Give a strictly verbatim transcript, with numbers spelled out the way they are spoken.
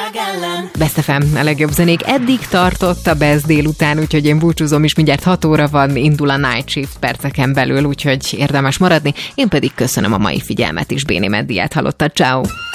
ellen. Best ef em, a legjobb zenék. Eddig tartott a Best délután, úgyhogy én búcsúzom is, mindjárt hat óra van, indul a Night Shift perceken belül, úgyhogy érdemes maradni. Én pedig köszönöm a mai figyelmet is, Béni Meddiát hallottad, ciao.